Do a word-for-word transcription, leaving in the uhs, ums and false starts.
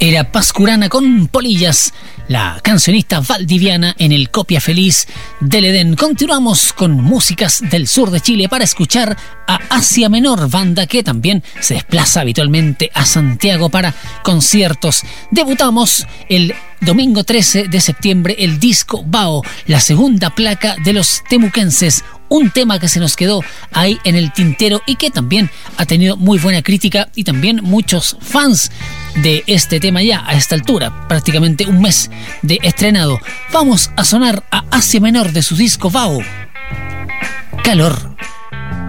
Era Pascurana con Polillas, la cancionista valdiviana en el Copia Feliz del Edén. Continuamos con músicas del sur de Chile para escuchar a Asia Menor, banda que también se desplaza habitualmente a Santiago para conciertos. Debutamos el domingo trece de septiembre el disco Bao, la segunda placa de los temuquenses. Un tema que se nos quedó ahí en el tintero y que también ha tenido muy buena crítica y también muchos fans de este tema ya a esta altura, prácticamente un mes de estrenado. Vamos a sonar a Asia Menor de su disco Bao, Calor.